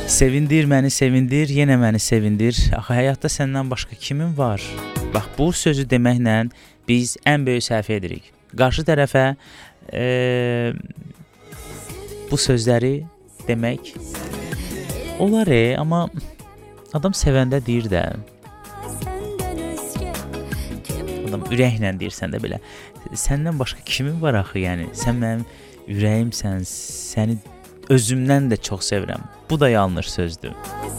Sevindir məni, sevindir, yenə məni sevindir. Axı həyatda səndən başqa kimin var? Bax, bu sözü deməklə biz ən böyük səhv edirik. Qarşı tərəfə bu sözləri demək olar, amma adam sevəndə deyir də. Adam ürəklə deyirsən də belə. Səndən başqa kimin var axı, yəni? Sən mənim ürəyimsən, səni özümdən də çox sevirəm. Bu da yanlış sözdür.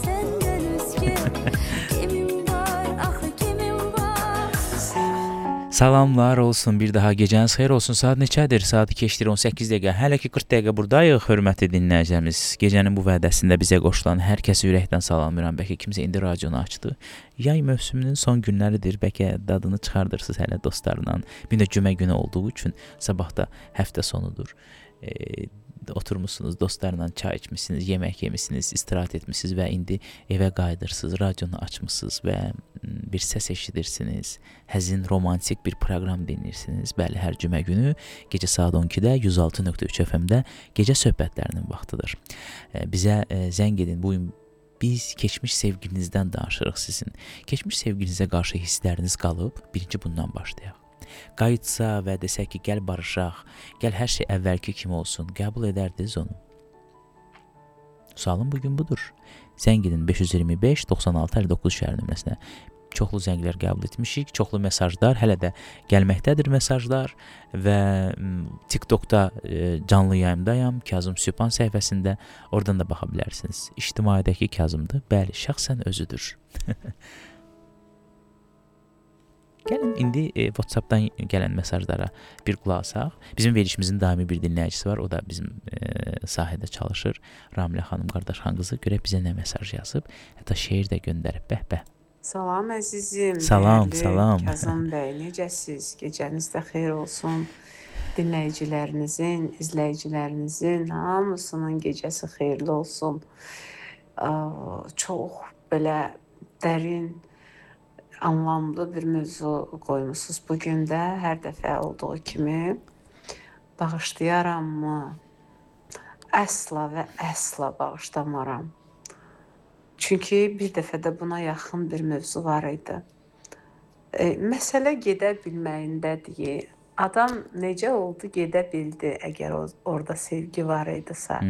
Salamlar olsun, bir daha gecəniz xeyir olsun. Saat neçədir? Saat keçdir 18 dəqiqə. Hələ ki 40 dəqiqə buradayıq, hörmətli dinləyicimiz. Gecənin bu vədəsində bizə qoşulan hər kəsi ürəkdən salamlayıram. Bəlkə kimsə indi radionu açdı. Yay mövsümünün son günləridir. Bəlkə dadını çıxardırsınız hələ dostlarla. Bir də cümə günü olduğu üçün sabah da həftə sonudur. Oturmusunuz, dostlarla çay içmişsiniz, yemək yemişsiniz, istirahət etmişsiniz və indi evə qayıdırsınız, radionu açmışsınız və bir səs eşidirsiniz, həzin, romantik bir proqram dinləyirsiniz. Bəli, hər cümə günü gecə saat 12-də 106.3 FM-də gecə söhbətlərinin vaxtıdır. Bizə zəng edin, bugün biz keçmiş sevgilinizdən danışırıq sizin. Keçmiş sevgilinizə qarşı hissləriniz qalıb, birinci bundan başlayaq. Qayıtsa və desək ki, gəl barışaq, gəl hər şey əvvəlki kimi olsun, qəbul edərdiniz onu. Sualım bugün budur. Zəng edin 525-96-59 şəhər nömrəsinə. Çoxlu zənglər qəbul etmişik, çoxlu mesajlar, hələ də gəlməkdədir mesajlar və TikTokda canlı yayımdayam, Kazım Sübhan səhifəsində, oradan da baxa bilərsiniz. İctimaidəki Kazımdır, bəli, şəxsən özüdür. Gəlin, indi WhatsApp-dan gələn mesajlara bir qulaq asaq. Bizim verilişimizin daimi bir dinləyicisi var, o da bizim sahədə çalışır. Ramilə xanım, qardaşxan qızı, görək bizə nə mesaj yazıb, hətta şeir də göndərib, bəh-bəh. Salam əzizim. Salam, salam. Kazım bəy, necəsiz? Gecəniz də xeyir olsun. Dinləyicilərinizin, izləyicilərinizin hamısının gecəsi xeyirli olsun. Çox belə dərin, anlamlı bir mövzu qoymusunuz bugün də. Hər dəfə olduğu kimi bağışlayaram-mı? Əsla və əsla bağışlamaram. Çünki bir dəfə də buna yaxın bir mövzu var idi. Məsələ gedə bilməyindədir. Adam necə oldu gedə bildi əgər orada sevgi var idisə.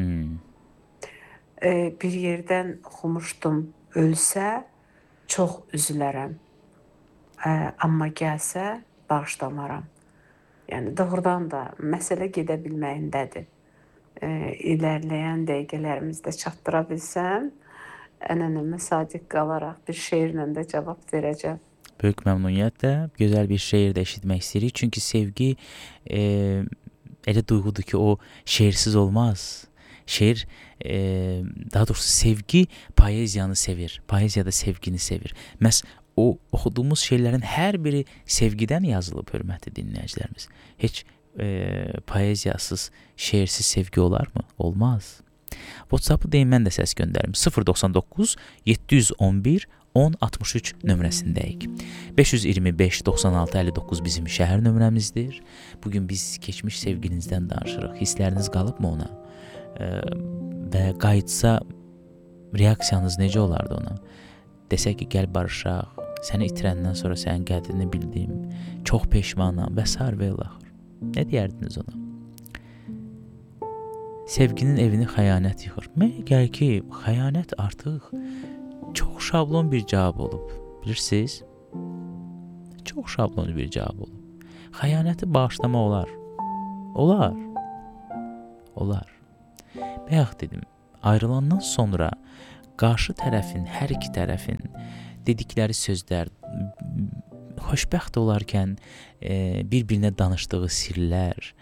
Bir yerdən oxumuşdum, ölsə çox üzülərəm. Amma gəlsə bağışlamaram. Yəni doğrudan da məsələ gedə bilməyindədir. İlərləyən dəqiqələrimizdə çatdıra bilsəm, ənənəmə sadiq qalaraq bir şeirlə də cavab verəcəm. Böyük məmnuniyyətlə gözəl bir şeir də eşitmək istəyirik. Çünki sevgi elə duyğudur ki, o şeirsiz olmaz. Şeir, daha doğrusu sevgi poeziyanı sevir. Poeziya da sevgini sevir. Məhz o oxuduğumuz şeylərin hər biri sevgidən yazılıb, hörmətli dinləyicilərimiz. Heç poeziyasız, şeirsiz sevgi olarmı? Olmaz. WhatsApp-ı deyim, mən də səs göndərim. 099 711 1063 nömrəsindəyik. 525-96-59 bizim şəhər nömrəmizdir. Bugün biz keçmiş sevgilinizdən danışırıq. Hissləriniz qalıbmı ona? Və qayıtsa reaksiyanız necə olardı ona? Desək ki, gəl barışaq, səni itirəndən sonra sənin qədrini bildim, çox peşmanam və s. və ilaxır. Nə deyərdiniz ona? Sevginin evini xəyanət yıxır. Mənə gəlir ki, xəyanət artıq çox şablon bir cavab olub. Bilirsiniz? Çox şablon bir cavab olub. Xəyanəti bağışlamaq olar. Olar. Olar. Bayaq dedim, ayrılandan sonra qarşı tərəfin, hər iki tərəfin dedikləri sözlər, xoşbəxt olarkən bir-birinə danışdığı sirlər,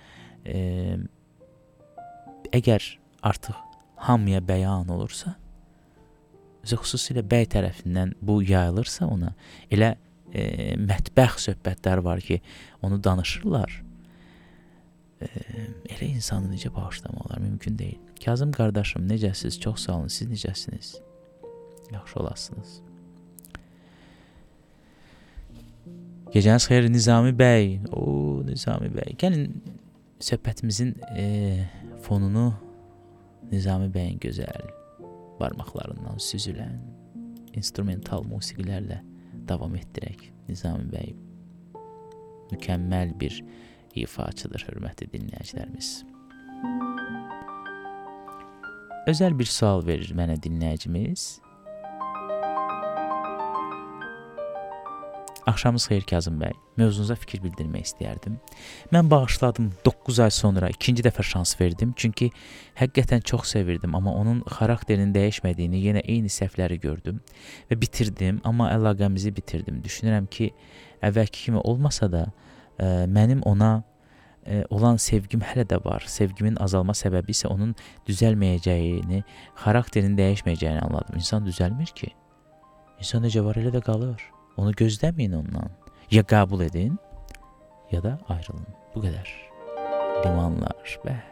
əgər artıq hamıya bəyan olursa, xüsusilə bəy tərəfindən bu yayılırsa ona, elə mətbəx söhbətlər var ki, onu danışırlar, elə insanı necə bağışlamaq olar, mümkün deyil. Kazım qardaşım, necəsiniz? Çox sağ olun, siz necəsiniz? Yaxşı olasınız. Gecəniz xeyir Nizami bəy. Nizami bəy. Gəlin söhbətimizin fonunu Nizami bəyin gözəl barmaqlarından süzülən instrumental musiqilərlə davam etdirək. Nizami bəy mükəmməl bir ifaçıdır, hörmətli dinləyicilərimiz. Özəl bir sual verir mənə dinləyicimiz. Axşamınız xeyir Kazım bəy. Mövzunuza fikir bildirmək istəyərdim. Mən bağışladım, 9 ay sonra ikinci dəfə şans verdim. Çünki həqiqətən çox sevirdim, amma onun xarakterinin dəyişmədiyini, yenə eyni səhvləri gördüm və bitirdim, amma əlaqəmizi bitirdim. Düşünürəm ki, əvvəlki kimi olmasa da mənim ona olan sevgim hələ də var. Sevgimin azalma səbəbi isə onun düzəlməyəcəyini, xarakterinin dəyişməyəcəyini anladım. İnsan düzəlmir ki. İnsan necə var elə də qalır. Onu gözləməyin ondan. Ya qəbul edin, ya da ayrılın. Bu qədər. Limanlar.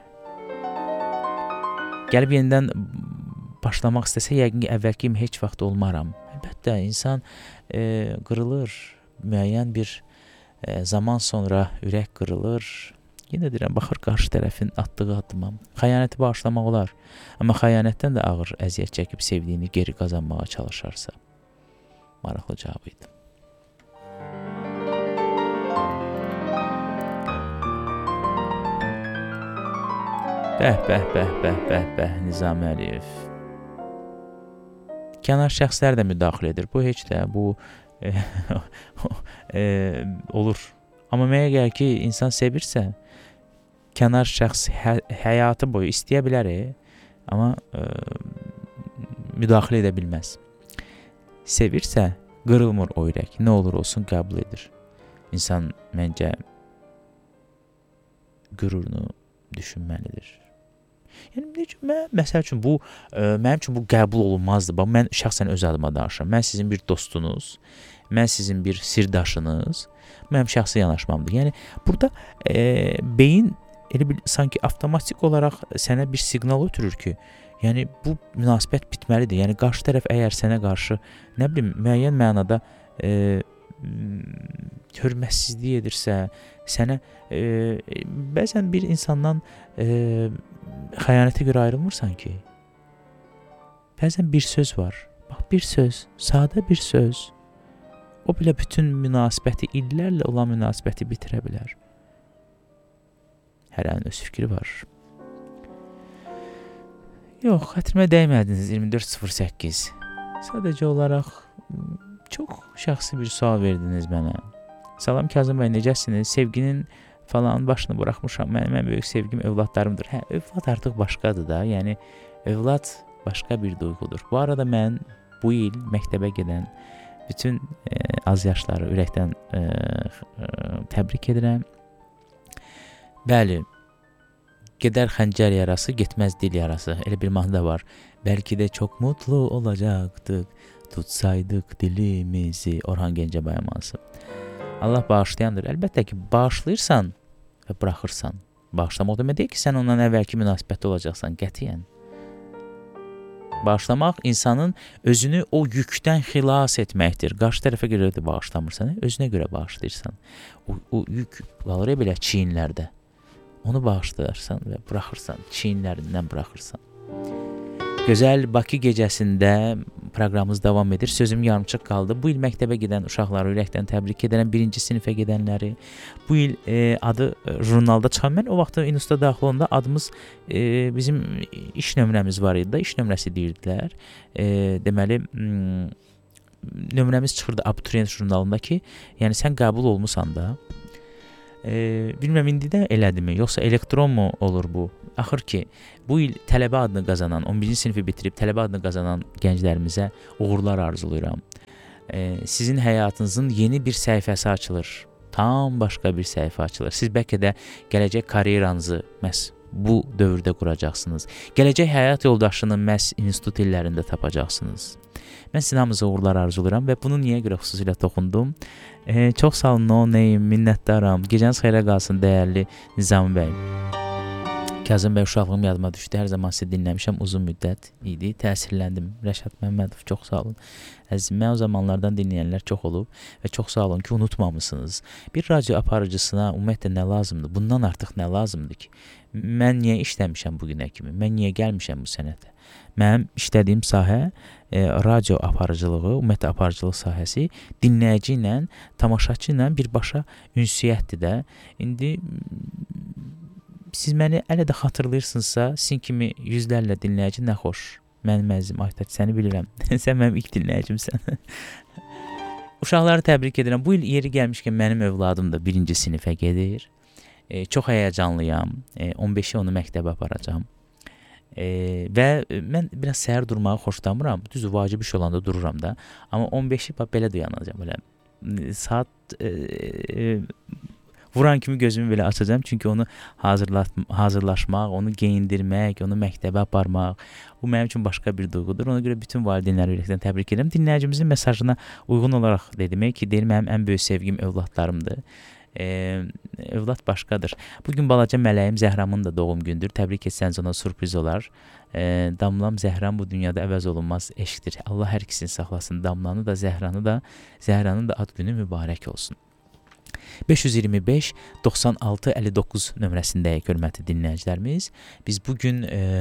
Gəlib yenidən başlamaq istəsə, yəqin ki, əvvəlki kimi heç vaxt olmaram. Əlbəttə, insan qırılır. Müəyyən bir zaman sonra ürək qırılır. Yenə deyirəm, baxır qarşı tərəfin atdığı addıma. Xəyanəti bağışlamaq olar. Amma xəyanətdən də ağır əziyyət çəkib sevdiyini geri qazanmağa çalışarsa. Maraqlı cavab idi. Bəh, Nizami Əliyev. Kənar şəxslər də müdaxilə edir. Bu heç də, bu olur. Amma mənə gəlir ki, insan sevirsə, kənar şəxs həyatı boyu istəyə bilər, amma müdaxilə edə bilməz. Sevirsə, qırılmır o ürək. Nə olur olsun qəbul edir. İnsan məncə qürurunu düşünməlidir. Yəni, məsəl üçün, mənim üçün bu qəbul olunmazdır. Bax, mən şəxsən öz adıma danışıram. Mən sizin bir dostunuz, mən sizin bir sirdaşınız, mənim şəxsi yanaşmamdır. Yəni, burada beyin elə bir sanki avtomatik olaraq sənə bir siqnal ötürür ki, yəni, bu münasibət bitməlidir. Yəni, qarşı tərəf əgər sənə qarşı, nə bilim, müəyyən mənada hörmətsizlik edirsə, sənə bəzən bir insandan xəyanətə görə ayrılmırsan ki. Bəzən bir söz var. Bax, bir söz, sadə bir söz. O belə bütün münasibəti, illərlə olan münasibəti bitirə bilər. Hərənin öz fikri var. Yox, xətrimə dəymədiniz 2408. Sadəcə olaraq çox şəxsi bir sual verdiniz mənə. Salam Kazım bəy, necəsiniz? Sevginin falan başını buraxmışam. Mənim ən böyük sevgim övladlarımdır. Övlad artıq başqadır da. Yəni, övlad başqa bir duyğudur. Bu arada mən bu il məktəbə gedən bütün azyaşları ürəkdən təbrik edirəm. Bəli, gedər xəncər yarası, getməz dil yarası. Elə bir mahnı da var. Bəlkə də çox mutlu olacaqdıq, tutsaydıq dilimizi. Orhan Gəncəbay mahnısı. Allah bağışlayandır. Əlbəttə ki, bağışlayırsan və buraxırsan. Bağışlamaq demək deyil ki, sən ondan əvvəlki münasibətdə olacaqsan, qətiyyən. Bağışlamaq insanın özünü o yükdən xilas etməkdir. Qarşı tərəfə görə də bağışlamırsan, özünə görə bağışlayırsan. O yük qalır ya belə çiyinlərdə. Onu bağışlayırsan və buraxırsan, çiyinlərindən buraxırsan. Gözəl Bakı gecəsində proqramımız davam edir. Sözüm yarımçıq qaldı. Bu il məktəbə gedən uşaqları ürəkdən təbrik edirəm. 1-ci sinifə gedənləri. Bu il adı jurnalda çıxan. Mən o vaxt instituta daxil olanda adımız bizim iş nömrəmiz var idi da. İş nömrəsi deyirdilər. Deməli, nömrəmiz çıxırdı abituriyent jurnalında ki, yəni sən qəbul olmusan da. Bilməm, indi də elədimi, yoxsa elektron mu olur bu? Axır ki, bu il tələbə adını qazanan, 11-ci sinifi bitirib tələbə adını qazanan gənclərimizə uğurlar arzulayıram. Sizin həyatınızın yeni bir səhifəsi açılır. Tam başqa bir səhifə açılır. Siz bəlkə də gələcək karyeranızı məhz bu dövrdə quracaqsınız. Gələcək həyat yoldaşını məhz institut illərində tapacaqsınız. Mən sizin hamınıza uğurlar arzulayıram və bunu niyə görə xüsusilə toxundum? Çox sağ olun, no name, minnətdaram. Gecəniz xeyrə qalsın, dəyərli Nizami bəy. Kazım bəy, uşaqlığım yadıma düşdü. Hər zaman sizi dinləmişəm, uzun müddət idi. Təsirləndim. Rəşad Məmmədov, çox sağ olun. Əzizim, mən o zamanlardan dinləyənlər çox olub və çox sağ olun ki, unutmamısınız. Bir radio aparıcısına ümumiyyətlə nə lazımdır? Bundan artıq nə lazımdır ki? Mən niyə işləmişəm bugünə kimi? Mən niyə gəlmişəm bu sənətə? Mənim işlədiyim sahə radio aparıcılığı, ümumiyyətlə aparıcılıq sahəsi dinləyici ilə, tamaşaçı ilə birbaşa ünsiyyətdir də. İndi siz məni hələ də xatırlayırsınızsa, sizin kimi yüzlərlə dinləyici nə xoş. Mənim əzizim Aytaç, səni bilirəm. Sən mənim ilk dinləyicimsən. Uşaqları təbrik edirəm. Bu il yeri gəlmişkən mənim övladım da 1-ci sinifə gedir. Çox həyəcanlıyam. 15-i onu məktəbə aparacağam. Və mən biraz səhər durmağı xoşlamıram. Düzdür, vacib iş olanda dururam da. Amma 15-i belə dayanacağam. Belə saat vuran kimi gözümü belə açacağam. Çünki onu hazırlaşmaq, onu geyindirmək, onu məktəbə aparmaq, bu mənim üçün başqa bir duyğudur. Ona görə bütün valideynləri ürəkdən təbrik edirəm. Dinləyicimizin mesajına uyğun olaraq dedim ki, deyir mənim ən böyük sevgim övladlarımdır. Övlad başqadır. Bugün balaca mələyim Zəhramın da doğum gündür. Təbrik etsəniz ona sürpriz olar. Damlam Zəhram bu dünyada əvəz olunmaz eşqdir. Allah hər ikisini saxlasın. Damlanı da, Zəhranın da ad günü mübarək olsun. 525 96 59 nömrəsindəyik hörmətli dinləyicilərimiz. Biz bugün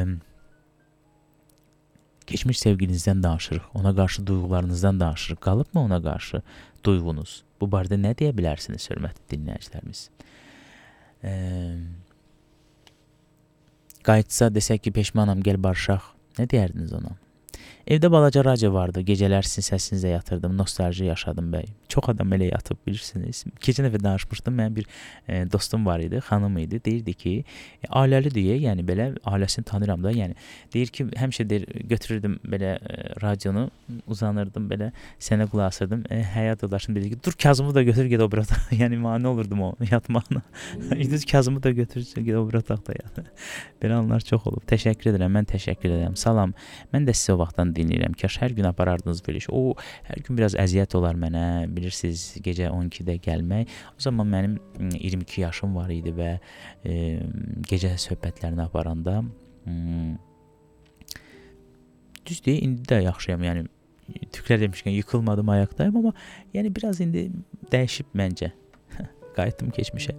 keçmiş sevgilinizdən danışırıq. Ona qarşı duyğularınızdan danışırıq. Qalıbmı ona qarşı duyğunuz? Bu barədə nə deyə bilərsiniz hörmətli dinləyicilərimiz? Qayıtsa desək ki, peşmanam, gəl barışaq. Nə deyərdiniz ona? Evdə balaca radio vardı. Gecələr sizin səsinizlə yatırdım. Nostalji yaşadım bəy. Çox adam elə yatıb, bilirsiniz. Keçən dəfə danışmışdım. Mənim bir dostum var idi, xanım idi. Deyirdi ki, ailəlidir, yəni belə ailəsini tanıyıram da. Yəni deyir ki, həmişə deyir götürürdüm belə radionu, uzanırdım belə, sənə qulaq asırdım. Həyat yoldaşım dedi ki, dur Kazımı da götür get o bir otaq. Yəni mane olurdum o yatmağına. İndi Kazımı da götür get o bir otaqda yat. Belə anlar çox olub. Təşəkkür edirəm. Mən təşəkkür edirəm. Salam. Mən də sizə o vaxtdan dinləyirəm. Kaş hər gün aparardınız belə iş. O hər gün biraz əziyyət olar mənə. Bilirsiniz, gecə 12-də gəlmək. O zaman mənim 22 yaşım var idi və gecə söhbətlərini aparanda düzdür, indi də yaxşıyam. Yəni tüklər demişkən yıkılmadım, ayaqdayım, amma yəni biraz indi dəyişib məncə. Qayıtdım keçmişə.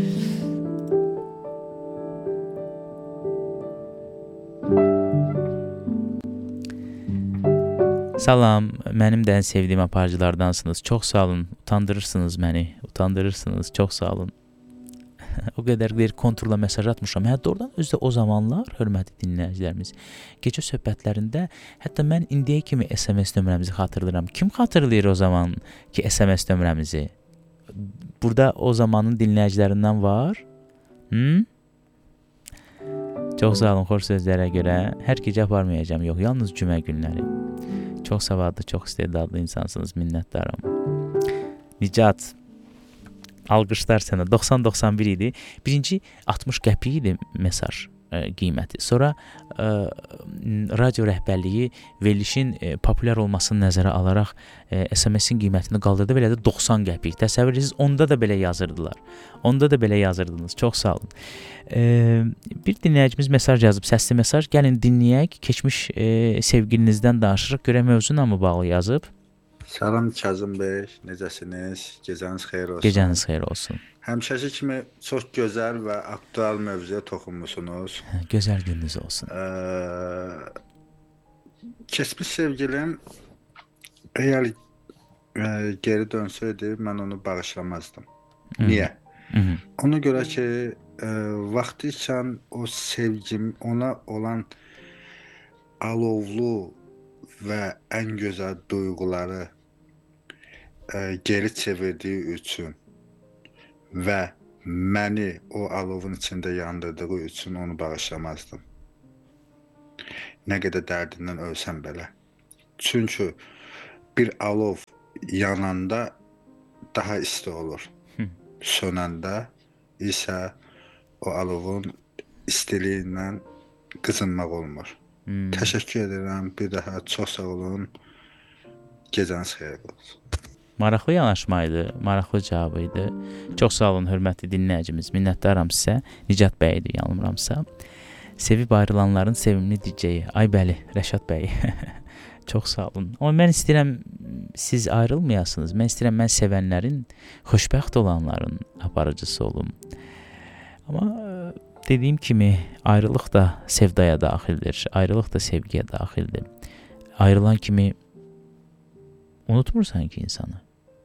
Salam, mənim də ən sevdiyim aparıcılardansınız. Çox sağ olun, utandırırsınız məni, utandırırsınız, çox sağ olun. O qədər bir kontrolla mesaj atmışam. Hətta oradan özdə o zamanlar, hörmətli dinləyicilərimiz, gecə söhbətlərində, hətta mən indiyə kimi SMS nömrəmizi xatırlayıram. Kim xatırlayır o zaman ki SMS nömrəmizi? Burada o zamanın dinləyicilərindən var. Çox sağ olun, xoş sözlərə görə. Hər gecə aparmayacağam, yox, yalnız cümə günləri. Çox savadlı, çox istedadlı insansınız, minnətdaram. Nicat, alqışlar sənə. 90-91 idi. Birinci 60 qəpik idi mesaj qiyməti. Sonra radio rəhbərliyi verilişin populyar olmasını nəzərə alaraq SMS-in qiymətini qaldırdı, belə də 90 qəpik. Təsəvvür edirsiniz, onda da belə yazırdılar. Onda da belə yazırdınız. Çox sağ olun. Bir dinləyicimiz mesaj yazıb, səsli mesaj. Gəlin dinləyək, keçmiş sevgilinizdən danışırıq. Görək mövzuna mı bağlı yazıb? Salam Kazım bəy, necəsiniz? Gecəniz xeyir olsun. Gecəniz xeyir olsun. Həmişəki kimi çox gözəl və aktual mövzuya toxunmusunuz. Gözəl gününüz olsun. Keçmiş sevgilim əgər geri dönsəydi, mən onu bağışlamazdım. Niyə? Ona görə ki, vaxtı ikən o sevgim, ona olan alovlu və ən gözəl duyğuları geri çevirdiyi üçün və məni o alovun içində yandırdığı üçün onu bağışlamazdım. Nə qədər dərdindən ölsəm belə. Çünki bir alov yananda daha isti olur. Sönəndə isə o alovun istiliyindən qızınmaq olmur. Təşəkkür edirəm. Bir daha çox sağ olun. Gecəniz xeyir olsun. Maraqlı yanaşmaydı, maraqlı cavabı idi. Çox sağ olun, hörmətli dinləyicimiz. Minnətdaram sizə. Nicat bəy idi, yanılmıramsa. Sevib ayrılanların sevimli DJ-yi. Ay bəli, Rəşad bəy. Çox sağ olun. Amma mən istəyirəm siz ayrılmayasınız. Mən istəyirəm mən sevənlərin, xoşbəxt olanların aparıcısı olum. Amma Dediyim kimi, ayrılıq da sevdaya daxildir, ayrılıq da sevgiyə daxildir. Ayrılan kimi unutmursan ki insanı.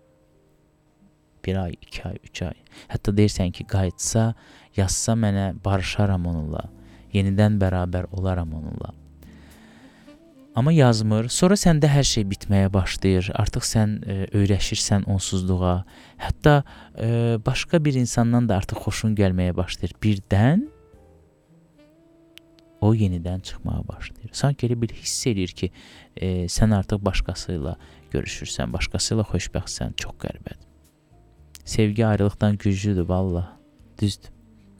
1 ay, 2 ay, 3 ay. Hətta deyirsən ki, qayıtsa, yazsa mənə, barışaram onunla. Yenidən bərabər olaram onunla. Amma yazmır. Sonra səndə hər şey bitməyə başlayır. Artıq sən öyrəşirsən onsuzluğa. Hətta başqa bir insandan da artıq xoşun gəlməyə başlayır. Birdən o yenidən çıxmağa başlayır. Sanki elə bir hiss edir ki, sən artıq başqasıyla görüşürsən, başqasıyla xoşbəxtsən. Çox qəribədir. Sevgi ayrılıqdan güclüdür, valla. Düzdür.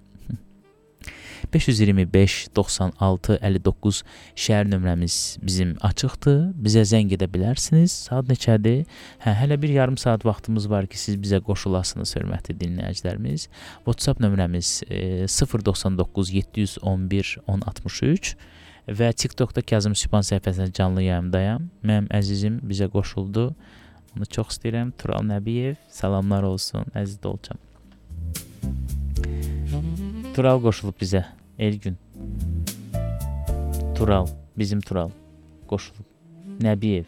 525 96 59 şəhər nömrəmiz bizim açıqdır. Bizə zəng edə bilərsiniz. Saat neçədir? Hələ bir yarım saat vaxtımız var ki, siz bizə qoşulasınız, hörmətli dinləyicilərimiz. WhatsApp nömrəmiz 099 711 1063 və TikTokda Kazım Sübhan səhifəsində canlı yayımdayam. Mənim əzizim bizə qoşuldu. Onu çox istəyirəm. Tural Nəbiyev, salamlar olsun, əziz Dolçam. Tural qoşulub bizə. Elgün. Tural, bizim Tural qoşulub. Nəbiyev.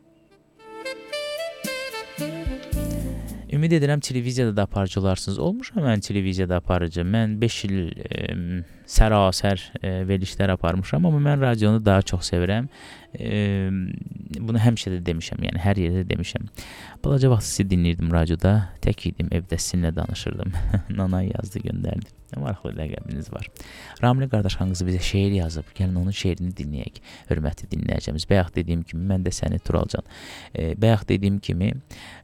Ümid edirəm televiziyada da aparıcı olarsınız. Olmuşam mən televiziyada aparıcı. Mən 5 il sərasər verilişlər aparmışam, amma mən radionu daha çox sevirəm. Bunu həmişə də demişəm, yəni hər yerdə demişəm. Balaca vaxt sizi dinləyirdim radioda, tək idim, evdə sizinlə danışırdım. Nanay yazdı, göndərdi. Nə maraqlı ləqəbiniz var. Ramil qardaşınız bizə şeir yazıb, gəlin onun şeirini dinləyək, hörmətli dinləyəcəyimiz. Bayaq dediyim kimi, mən də səni Turalcan. Bayaq dediyim kimi,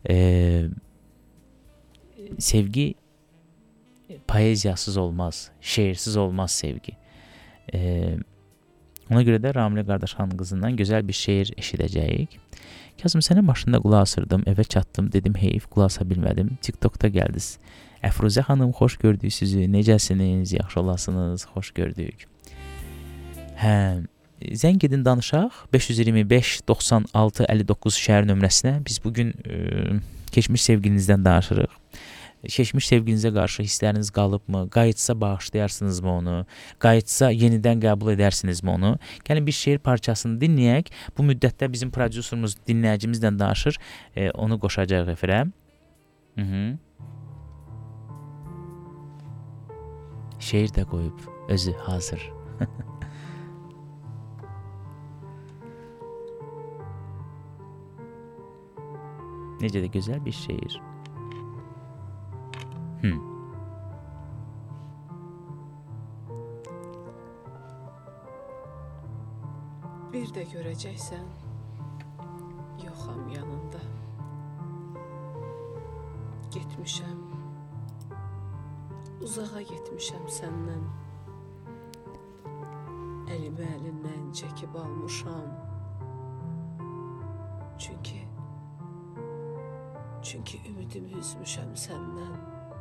sevgi poeziyasız olmaz, şeirsiz olmaz sevgi. Ona görə də Ramil qardaşın qızından gözəl bir şeir eşidəcəyik. Kazım, sənə maşında qulaq asırdım, evə çatdım, dedim heyif, qulaq asa bilmədim. TikTokda gəldiniz. Əfruzə xanım, xoş gördük sizi. Necəsiniz? Yaxşı olasınız, xoş gördük. Zəng edin danışaq. 525 96 59 şəhər nömrəsinə. Biz bugün keçmiş sevgilinizdən danışırıq. Keçmiş sevgilinizə qarşı hissləriniz qalıbmı? Qayıtsa bağışlayarsınızmı onu? Qayıtsa yenidən qəbul edərsinizmi onu? Gəlin bir şeir parçasını dinləyək. Bu müddətdə bizim prodüserimiz dinləyicimizlə danışır. Onu qoşacaq efirə. Şeir də qoyub, özü hazır. Necə də gözəl bir şeir. Bir də görəcəksən, yoxam yanında. Getmişəm, uzağa getmişəm səndən. Əlimi əlindən çəkib almışam. Çünki ümidimi üzmüşəm səndən.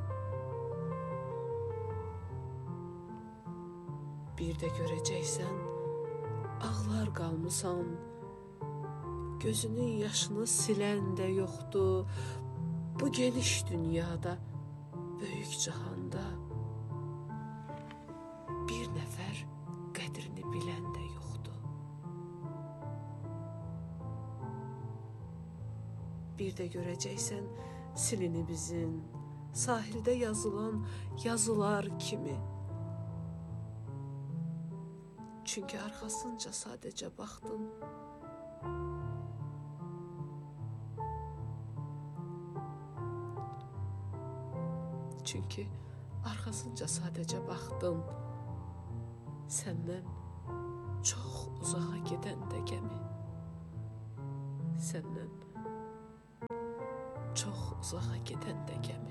Bir də görəcəksən, ağlar qalmısan. Gözünün yaşını silən də yoxdur. Bu geniş dünyada, böyük cahanda bir nəfər qədrini bilən də yoxdur. Bir də görəcəksən, silinimizin sahildə yazılan yazılar kimi. Çünki arxasınca sadəcə baxdın. Çünki arxasınca sadəcə baxdın. Səndən çox uzağa gedən də gəmi. Səndən çox uzağa gedən də gəmi.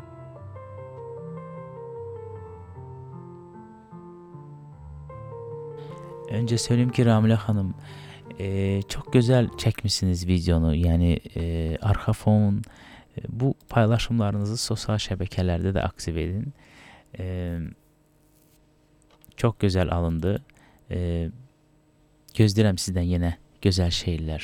Öncə söyleyeyim ki Ramilə xanım, çox gözəl çəkmişsiniz videonu. Yəni arxa fon, bu paylaşımlarınızı sosial şəbəkələrdə də aktiv edin. Çox gözəl alındı. Gözləyirəm sizdən yenə gözəl şeirlər.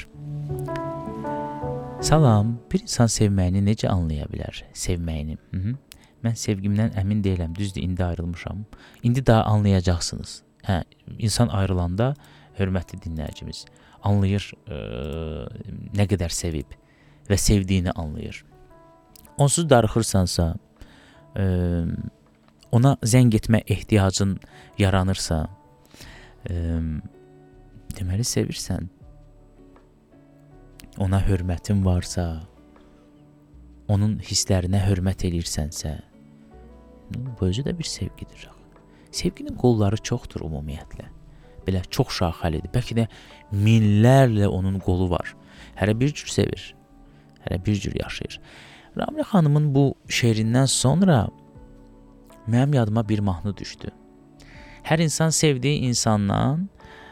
Salam, bir insan sevməyini necə anlaya bilər? Sevməyini. mən sevgimdən əmin deyiləm, düzdür, indi ayrılmışam. İndi daha anlayacaqsınız. Hə, insan ayrılanda, hörmətli dinləyicimiz, anlayır nə qədər sevib və sevdiyini anlayır. Onsuz darıxırsansa, ona zəng etmə ehtiyacın yaranırsa, deməli sevirsən. Ona hörmətin varsa, onun hisslərinə hörmət edirsənsə, bu özü də bir sevgidir. Sevginin qolları çoxdur ümumiyyətlə. Belə çox şaxəlidir. Bəlkə də minlərlə onun qolu var. Hərə bir cür sevir, hərə bir cür yaşayır. Ramilə xanımın bu şeirindən sonra mənim yadıma bir mahnı düşdü. Hər insan sevdiyi insandan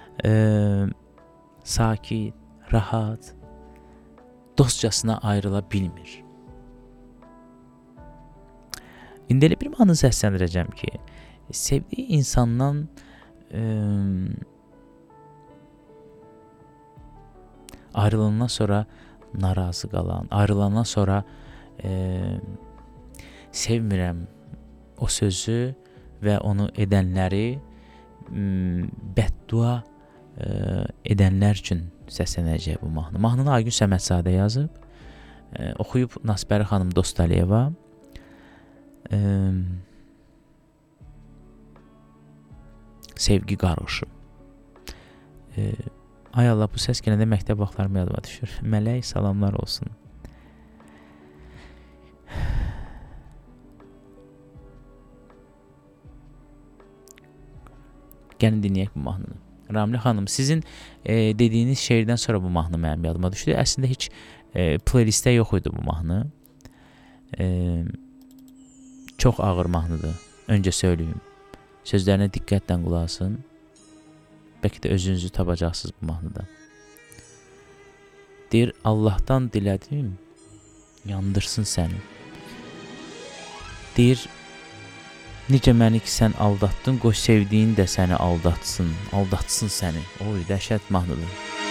sakit, rahat, dostcasına ayrıla bilmir. İndi elə bir mahnı səsləndirəcəm ki, sevdiyi insandan ayrılandan sonra narazı qalan, ayrılandan sonra sevmirəm o sözü və onu edənləri bəddua edənlər üçün səslənəcək bu mahnı. Mahnını Aygün Səmədzadə yazıb, oxuyub Nasbəri xanım Dostaliyeva. Sevgi qarğışı. Ay Allah, bu səs gələndə məktəb vaxtlarım yadıma düşür. Mələk, salamlar olsun. Gəlin dinləyək bu mahnını. Ramilə xanım, sizin dediyiniz şeirdən sonra bu mahnı mənim yadıma düşdü. Əslində heç playlistdə yox idi bu mahnı. Çox ağır mahnıdır. Öncə söyləyim. Sözlərinə diqqətlə qulaq asın. Bəlkə də özünüzü tapacaqsınız bu mahnıda. Deyir, Allahdan dilədim, yandırsın səni. Deyir, necə məni ki sən aldatdın, qoy sevdiyin də səni aldatsın, aldatsın səni. Oy, dəhşət mahnıdır.